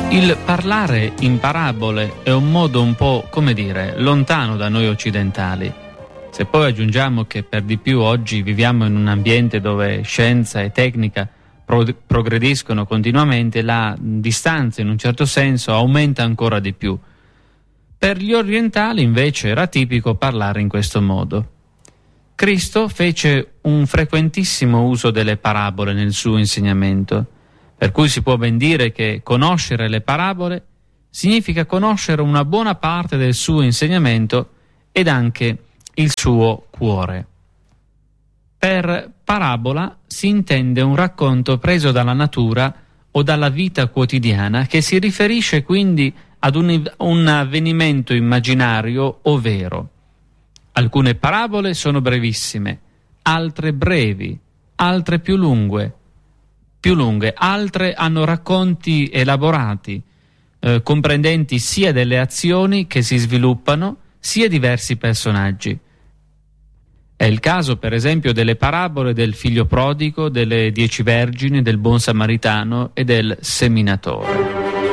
Il parlare in parabole è un modo un po', come dire, lontano da noi occidentali. Se poi aggiungiamo che per di più oggi viviamo in un ambiente dove scienza e tecnica progrediscono continuamente, la distanza in un certo senso aumenta ancora di più. Per gli orientali invece era tipico parlare in questo modo. Cristo fece un frequentissimo uso delle parabole nel suo insegnamento, per cui si può ben dire che conoscere le parabole significa conoscere una buona parte del suo insegnamento ed anche il suo cuore. Per parabola si intende un racconto preso dalla natura o dalla vita quotidiana che si riferisce quindi ad un avvenimento immaginario o vero. Alcune parabole sono brevissime, altre brevi, altre più lunghe, altre hanno racconti elaborati, comprendenti sia delle azioni che si sviluppano, sia diversi personaggi. È il caso, per esempio, delle parabole del figlio prodigo, delle 10 vergini, del buon samaritano e del seminatore.